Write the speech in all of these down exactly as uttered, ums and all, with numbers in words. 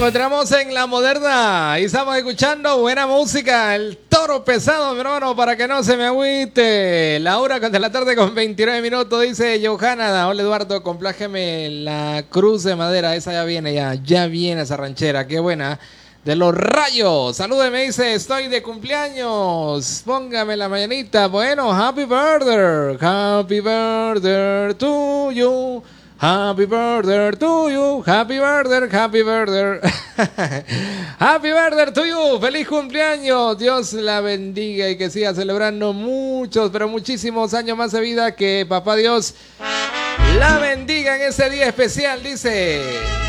encontramos en La Moderna y estamos escuchando buena música, el Toro Pesado, mi hermano, para que no se me agüite. La hora de la tarde con veintinueve minutos, dice Johanna. Hola Eduardo, complájeme la cruz de madera, esa ya viene, ya, ya viene esa ranchera, qué buena. De los Rayos, salúdeme, dice, estoy de cumpleaños, póngame la mañanita. Bueno, happy birthday, happy birthday to you. Happy birthday to you, happy birthday, happy birthday. Happy birthday to you, feliz cumpleaños. Dios la bendiga y que siga celebrando muchos, pero muchísimos años más de vida. Que papá Dios la bendiga en ese día especial, dice.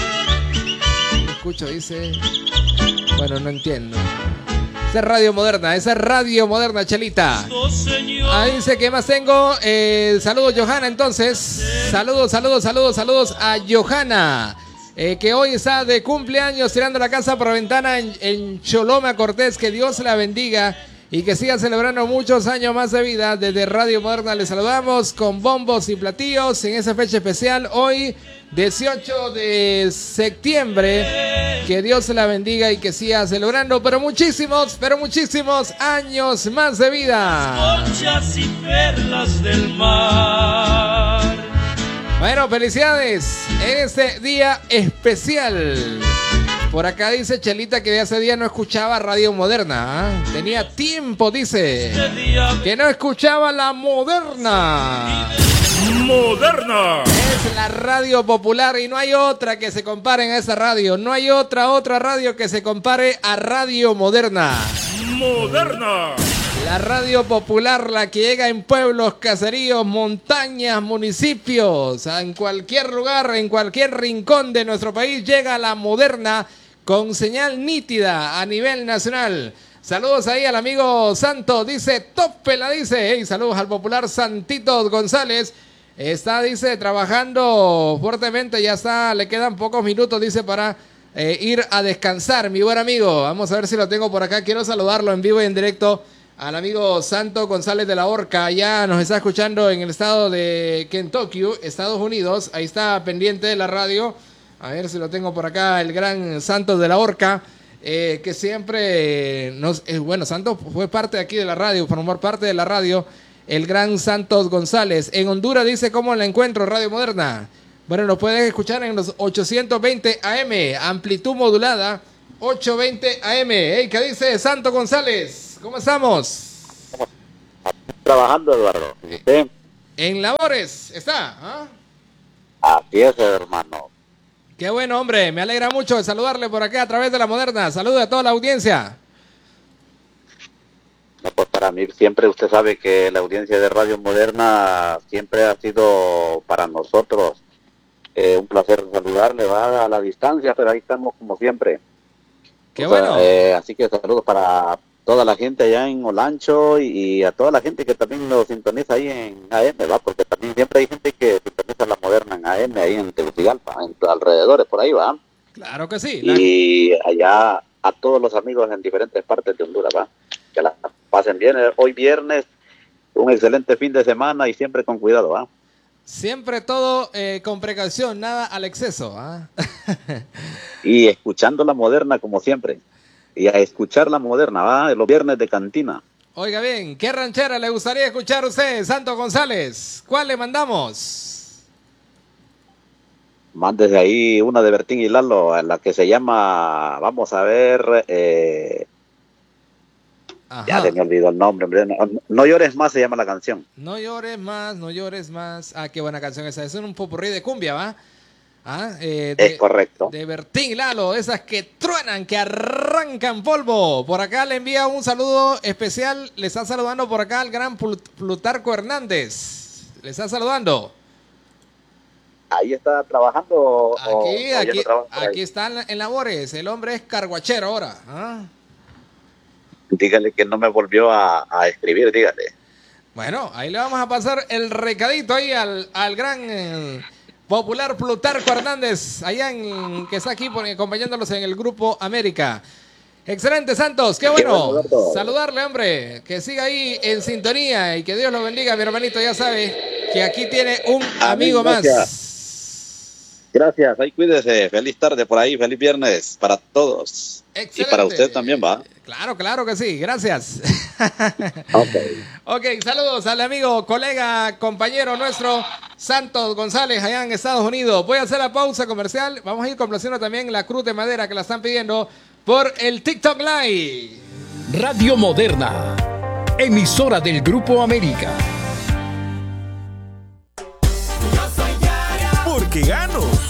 Escucho, dice. Bueno, no entiendo. Esa es Radio Moderna, esa es Radio Moderna, Chelita. Ahí dice, ¿qué más tengo? Eh, saludos, Johanna, entonces. Saludos, saludos, saludos, saludos a Johanna. Eh, que hoy está de cumpleaños, tirando la casa por la ventana en, en Choloma Cortés. Que Dios la bendiga y que siga celebrando muchos años más de vida. Desde Radio Moderna les saludamos con bombos y platillos en esa fecha especial. Hoy, dieciocho de septiembre, que Dios la bendiga y que siga celebrando, pero muchísimos, pero muchísimos años más de vida. Conchas y perlas del mar. Bueno, felicidades en este día especial. Por acá dice Chelita que de hace día no escuchaba Radio Moderna, ¿eh? Tenía tiempo, dice, que no escuchaba La Moderna. Moderna es la radio popular y no hay otra que se compare a esa radio. No hay otra, otra radio que se compare a Radio Moderna. Moderna. La radio popular, la que llega en pueblos, caseríos, montañas, municipios, en cualquier lugar, en cualquier rincón de nuestro país, llega La Moderna con señal nítida a nivel nacional. Saludos ahí al amigo Santo, dice, tope la dice. Hey, saludos al popular Santito González. Está, dice, trabajando fuertemente, ya está, le quedan pocos minutos, dice, para eh, ir a descansar, mi buen amigo. Vamos a ver si lo tengo por acá. Quiero saludarlo en vivo y en directo al amigo Santo González de la Horca. Ya nos está escuchando en el estado de Kentucky, Estados Unidos. Ahí está pendiente de la radio. A ver si lo tengo por acá, el gran Santos de la Horca. Eh, que siempre nos... Eh, bueno, Santos fue parte aquí de la radio, formó parte de la radio. El gran Santos González. En Honduras dice, ¿cómo la encuentro? Radio Moderna. Bueno, nos puedes escuchar en los ochocientos veinte A M, amplitud modulada, ochocientos veinte A M. Hey, ¿qué dice Santos González? ¿Cómo estamos? Trabajando, Eduardo. ¿Sí? En labores, ¿está? ¿Ah? Así es, hermano. Qué bueno, hombre. Me alegra mucho de saludarle por acá a través de La Moderna. Saludos a toda la audiencia. No, pues para mí siempre, usted sabe que la audiencia de Radio Moderna siempre ha sido para nosotros eh, un placer saludarle, va a la distancia, pero ahí estamos como siempre. Qué o bueno. Sea, eh, así que saludos para toda la gente allá en Olancho y, y a toda la gente que también lo sintoniza ahí en A M, va, porque también siempre hay gente que sintoniza La Moderna en A M, ahí en Tegucigalpa, en alrededores, por ahí va. Claro que sí. La... Y allá a todos los amigos en diferentes partes de Honduras, va. Que la pasen bien. Hoy viernes, un excelente fin de semana y siempre con cuidado, ¿va? Siempre todo eh, con precaución, nada al exceso, ¿ah? Y escuchando La Moderna como siempre. Y a escuchar La Moderna, ¿va? Los viernes de cantina. Oiga bien, ¿qué ranchera le gustaría escuchar a usted, Santo González? ¿Cuál le mandamos? Mándese ahí una de Bertín y Lalo, la que se llama, vamos a ver... Eh, Ajá. Ya se me olvidó el nombre, hombre. No, no llores más se llama la canción. No llores más, no llores más. Ah, qué buena canción esa. Es un popurrí de cumbia, ¿va? Ah, eh, de, es correcto. De Bertín Lalo, esas que truenan, que arrancan polvo. Por acá le envía un saludo especial. Le está saludando por acá al gran Plutarco Hernández. Le está saludando. Ahí está trabajando. Aquí, o, aquí, o aquí está en, en labores. El hombre es carguachero ahora. ¿Ah? Dígale que no me volvió a, a escribir, dígale. Bueno, ahí le vamos a pasar el recadito ahí al, al gran eh, popular Plutarco Hernández, allá en, que está aquí por, acompañándolos en el Grupo América. Excelente, Santos, qué bueno saludarle, hombre, que siga ahí en sintonía y que Dios lo bendiga, mi hermanito, ya sabe que aquí tiene un amigo más. Gracias, ahí cuídese. Feliz tarde por ahí, feliz viernes para todos. Excelente. Y para usted también, va. Claro, claro que sí, gracias. Ok. Ok, saludos al amigo, colega, compañero nuestro, Santos González, allá en Estados Unidos. Voy a hacer la pausa comercial. Vamos a ir complaciendo también la Cruz de Madera que la están pidiendo por el TikTok Live. Radio Moderna, emisora del Grupo América. Porque gano.